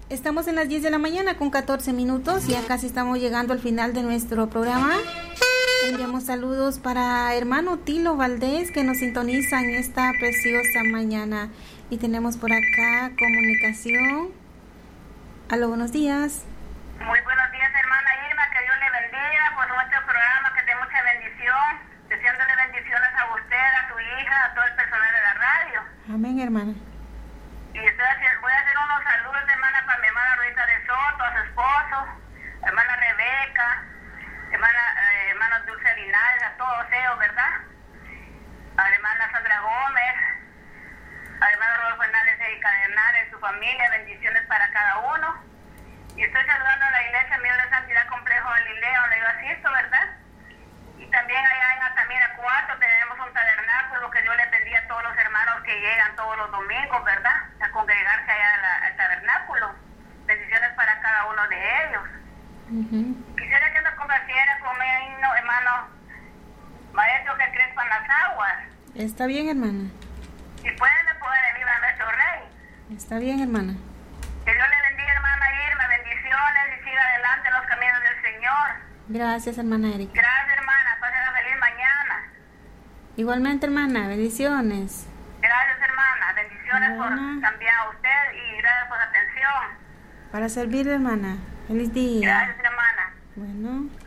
Estamos en las 10 de la mañana con 14 minutos. Ya casi estamos llegando al final de nuestro programa. Enviamos saludos para hermano Tilo Valdés, que nos sintoniza en esta preciosa mañana. Y tenemos por acá comunicación. Aló, buenos días. Muy buenos días, hermana Irma. Que Dios le bendiga por nuestro programa, que dé mucha bendición. Deseándole bendiciones a usted, a su hija, a todo el personal de la radio. Amén, hermana. Y voy a hacer unos saludos, hermana, para mi hermana Rosita de Soto, a su esposo, hermana Rebeca, hermana Dulce Linares, a todos ellos, ¿verdad? A la hermana Sandra Gómez, al hermano Rodolfo Hernández y Cadenares, su familia, bendiciones para cada uno. Y estoy saludando a la iglesia Mío de Santidad Complejo Galileo, donde yo asisto, ¿verdad? Y también allá en Altamira 4 tenemos un tabernáculo que Dios les bendiga a todos los hermanos que llegan todos los domingos, ¿verdad? A congregarse allá al tabernáculo. Bendiciones para cada uno de ellos. Quisiera que nos compartiera con mi himno, hermano Maestro que crespan las aguas. Está bien, hermana. Si pueden, le pueden viva a nuestro Rey. Está bien, hermana. Que Dios le bendiga, hermana Irma, bendiciones y siga adelante en los caminos del Señor. Gracias, hermana Erika. Gracias, hermana. Pasen una feliz mañana. Igualmente, hermana. Bendiciones. Gracias, hermana. Bendiciones por también a usted y gracias por la atención. Para servirle, hermana. Feliz día. Gracias, hermana. Bueno.